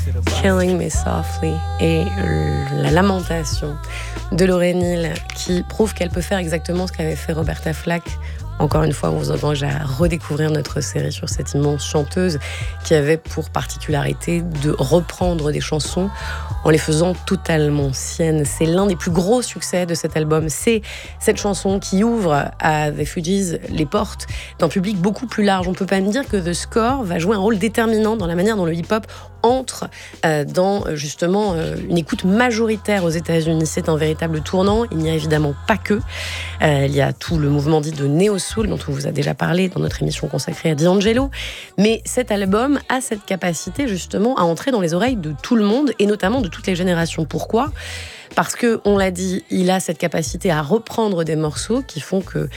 Killing Me Softly et la lamentation de Lauryn Hill qui prouve qu'elle peut faire exactement ce qu'avait fait Roberta Flack. Encore une fois, on vous engage à redécouvrir notre série sur cette immense chanteuse qui avait pour particularité de reprendre des chansons en les faisant totalement siennes. C'est l'un des plus gros succès de cet album. C'est cette chanson qui ouvre à The Fugees les portes d'un public beaucoup plus large. On ne peut pas me dire que The Score va jouer un rôle déterminant dans la manière dont le hip-hop entre dans justement une écoute majoritaire aux États-Unis. C'est un véritable tournant. Il n'y a évidemment pas que. Il y a tout le mouvement dit de néo-soul dont on vous a déjà parlé dans notre émission consacrée à D'Angelo. Mais cet album a cette capacité justement à entrer dans les oreilles de tout le monde et notamment de toutes les générations. Pourquoi ? Parce que, on l'a dit, il a cette capacité à reprendre des morceaux qui font que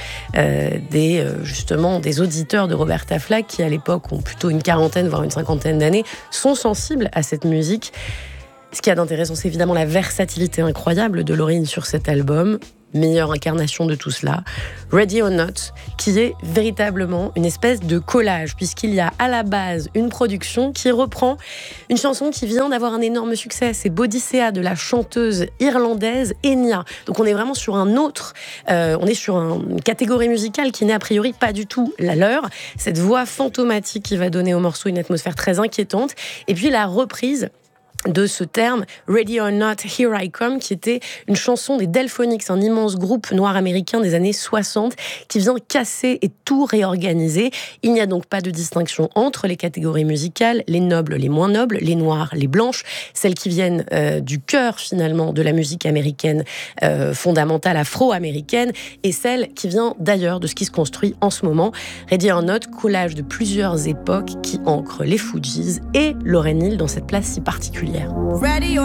justement des auditeurs de Roberta Flack, qui à l'époque ont plutôt une quarantaine, voire une cinquantaine d'années, sont sensibles à cette musique. Ce qu'il y a d'intéressant, c'est évidemment la versatilité incroyable de Lauryn sur cet album. Meilleure incarnation de tout cela, Ready or Not, qui est véritablement une espèce de collage, puisqu'il y a à la base une production qui reprend une chanson qui vient d'avoir un énorme succès. C'est Bodycea de la chanteuse irlandaise Enya. Donc on est vraiment sur on est sur une catégorie musicale qui n'est a priori pas du tout la leur. Cette voix fantomatique qui va donner au morceau une atmosphère très inquiétante. Et puis la reprise de ce terme, Ready or Not, Here I Come, qui était une chanson des Delphonics, un immense groupe noir américain des années 60, qui vient casser et tout réorganiser. Il n'y a donc pas de distinction entre les catégories musicales, les nobles, les moins nobles, les noirs, les blanches, celles qui viennent du cœur finalement de la musique américaine fondamentale afro-américaine, et celle qui vient d'ailleurs de ce qui se construit en ce moment. Ready or Not, collage de plusieurs époques qui ancrent les Fugees et Lauryn Hill dans cette place si particulière. Ready